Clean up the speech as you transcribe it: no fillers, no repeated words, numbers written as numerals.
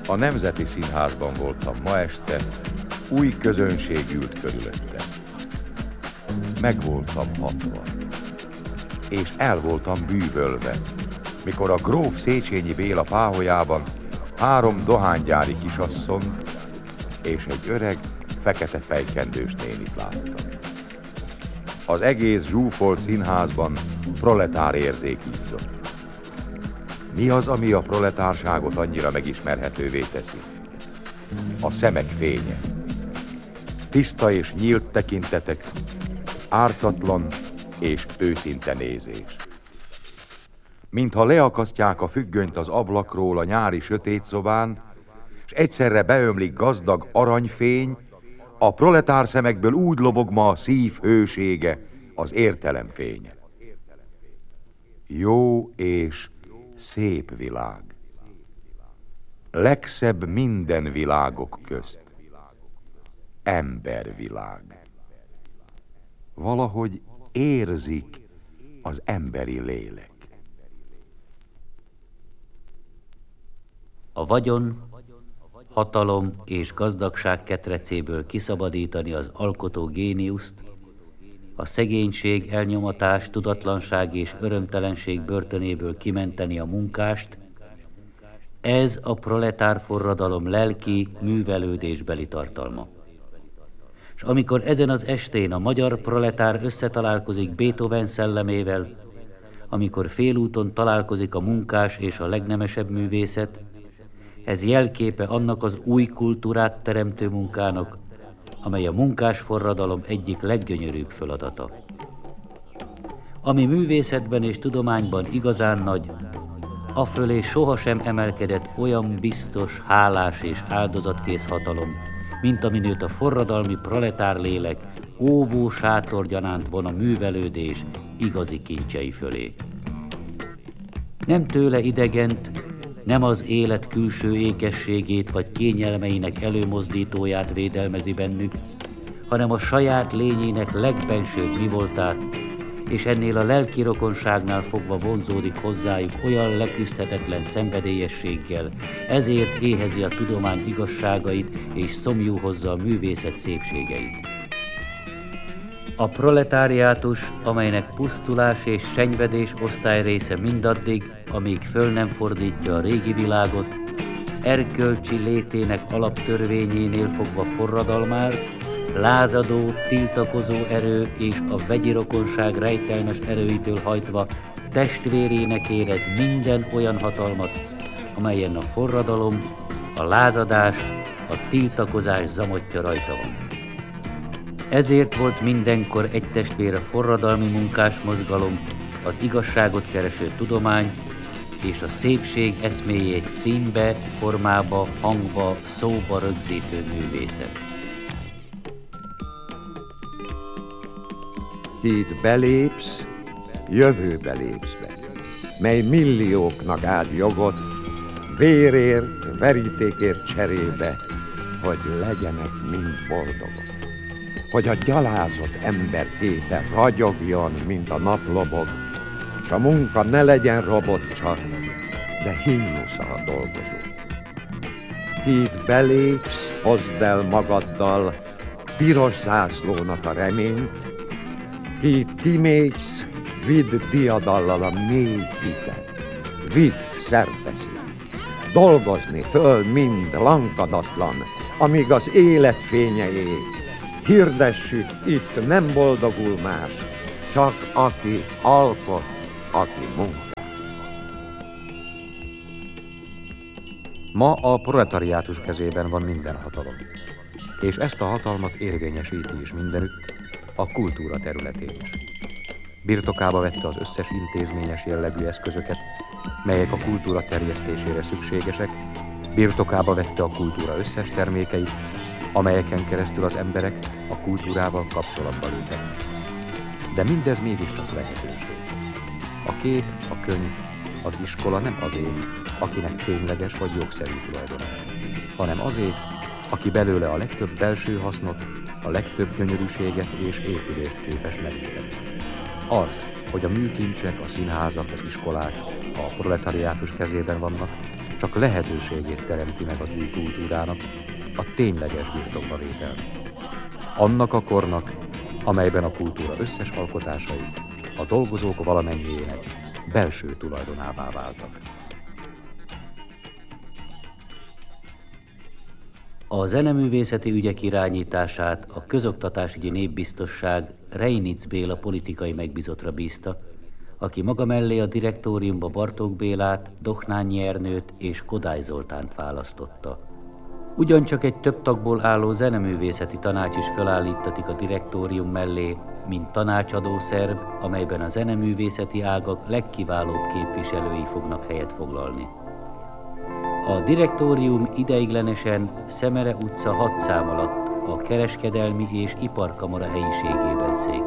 A Nemzeti Színházban voltam ma este, új közönség ült körülöttem. Meg voltam hatva, és el voltam bűvölve, mikor a gróf Széchenyi Béla páholyában 3 dohánygyári kisasszont és egy öreg, fekete fejkendős nénit láttam. Az egész zsúfolt színházban proletár érzék izzott. Mi az, ami a proletárságot annyira megismerhetővé teszi? A szemek fénye. Tiszta és nyílt tekintetek, ártatlan és őszinte nézés. Mintha leakasztják a függönyt az ablakról a nyári sötét szobán, és egyszerre beömlik gazdag aranyfény, a proletár szemekből úgy lobog ma a szív hősége, az értelem fénye. Jó és szép világ. Legszebb minden világok közt. Embervilág. Valahogy érzik az emberi lélek. A vagyon, hatalom és gazdagság ketrecéből kiszabadítani az alkotó géniuszt, a szegénység, elnyomatás, tudatlanság és örömtelenség börtönéből kimenteni a munkást, ez a proletár forradalom lelki művelődésbeli tartalma. És amikor ezen az estén a magyar proletár összetalálkozik Beethoven szellemével, amikor félúton találkozik a munkás és a legnemesebb művészet, ez jelképe annak az új kultúrát teremtő munkának, amely a munkás forradalom egyik leggyönyörűbb feladata. Ami művészetben és tudományban igazán nagy, afölé sohasem emelkedett olyan biztos, hálás és áldozatkész hatalom, mint aminőt a forradalmi proletár lélek óvó sátorgyanánt von a művelődés igazi kincsei fölé. Nem tőle idegent, nem az élet külső ékességét vagy kényelmeinek előmozdítóját védelmezi bennük, hanem a saját lényének legbensőbb mivoltát, és ennél a lelki rokonságnál fogva vonzódik hozzájuk olyan leküzdhetetlen szenvedélyességgel, ezért éhezi a tudomány igazságait és szomjú hozza a művészet szépségeit. A proletáriátus, amelynek pusztulás és senyvedés osztályrésze mindaddig, amíg föl nem fordítja a régi világot, erkölcsi létének alaptörvényénél fogva forradalmát, lázadó, tiltakozó erő és a vegyi rokonság rejtelmes erőitől hajtva testvérének érez minden olyan hatalmat, amelyen a forradalom, a lázadás, a tiltakozás zamotja rajta van. Ezért volt mindenkor egy testvére forradalmi munkás mozgalom, az igazságot kereső tudomány és a szépség eszméjét színbe, formába, hangba, szóba rögzítő művészet. Itt belépsz, jövőbe lépsz be, mely millióknak ad jogot, vérért, verítékért cserébe, hogy legyenek mind boldogok. Hogy a gyalázott ember képe ragyogjon, mint a naplobog, s a munka ne legyen robot csak, de himnusza a dolgozó. Itt belépsz, hozd el magaddal piros zászlónak a reményt, itt kimégysz, vidd diadallal a mély hitet, vidd szerteszét, dolgozni föl mind lankadatlan, amíg az élet fénye ég. Hirdessük, itt nem boldogul más, csak aki alkot, aki munkál. Ma a proletariátus kezében van minden hatalom, és ezt a hatalmat érvényesíti is mindenütt, a kultúra területén is. Birtokába vette az összes intézményes jellegű eszközöket, melyek a kultúra terjesztésére szükségesek, birtokába vette a kultúra összes termékeit, amelyeken keresztül az emberek a kultúrával kapcsolatba lépnek. De mindez mégis csak lehetőség. A kép, a könyv, az iskola nem azért, akinek tényleges vagy jogszerű tulajdona, hanem azért, aki belőle a legtöbb belső hasznot, a legtöbb gyönyörűséget és épülést képes megíteni. Az, hogy a műkincsek, a színházak, az iskolák a proletariátus kezében vannak, csak lehetőségét teremti meg az új kultúrának, a tényleges birtokba vétel. Annak a kornak, amelyben a kultúra összes alkotásai a dolgozók valamennyiének belső tulajdonává váltak. A zeneművészeti ügyek irányítását a Közoktatásügyi Népbiztosság Reinitz Béla politikai megbízottra bízta, aki maga mellé a direktóriumba Bartók Bélát, Dohnányi Ernőt és Kodály Zoltánt választotta. Ugyancsak egy több tagból álló zeneművészeti tanács is felállítatik a direktórium mellé, mint tanácsadó szerv, amelyben a zeneművészeti ágak legkiválóbb képviselői fognak helyet foglalni. A direktórium ideiglenesen Szemere utca 6 szám alatt a Kereskedelmi és Iparkamara helyiségében székel.